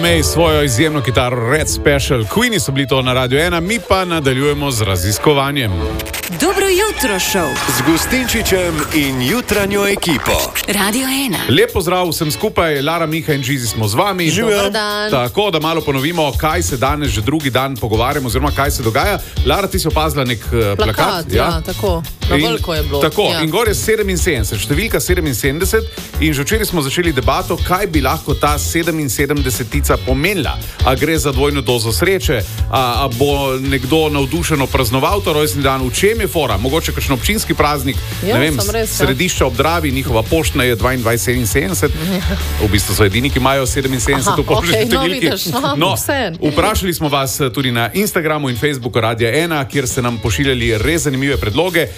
May svojo izjemno kitaro Red Special. Queeni so bili to na Radio 1, mi pa nadaljujemo z raziskovanjem. Dobro jutro, šov. Z Gustinčičem in jutranjo ekipo. Radio 1. Lep pozdrav vsem skupaj, Lara, Miha in Žizi smo z vami. Dober dan. Tako, da malo ponovimo, kaj se danes že drugi dan pogovarjamo, oziroma kaj se dogaja. Lara, ti si opazila nek plakat. Ja, tako. Na veliko je bilo. Tako, ja. In gor je 77, številka 77 in že včeraj smo začeli debato, kaj bi lahko ta 77-tica pomenila. A gre za dvojno dozo sreče, a bo nekdo navdušeno praznoval to rojstni dan, v čem je fora? Mogoče kakšen občinski praznik, ja, ne vem, Središča ob Dravi, njihova poštna je 2277, v bistvu so edini, ki imajo 77 v poštni številki. No, vprašali smo vas tudi na Instagramu in Facebooku Radia 1, kjer ste nam pošiljali res zanimive predloge.